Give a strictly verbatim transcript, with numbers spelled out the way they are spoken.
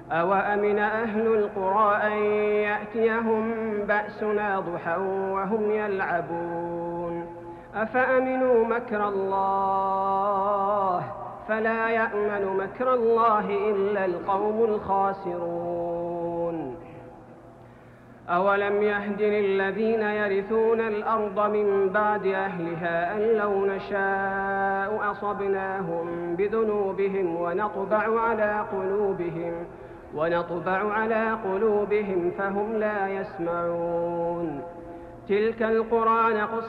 أوأمن أهل القرى أن يأتيهم بأسنا ضحى وهم يلعبون أفأمنوا مكر الله فلا يأمن مكر الله إلا القوم الخاسرون أولم يهد للذين يرثون الأرض من بعد أهلها أن لو نشاء أصبناهم بذنوبهم ونطبع على قلوبهم ونطبع على قلوبهم فهم لا يسمعون تلك القرى نقص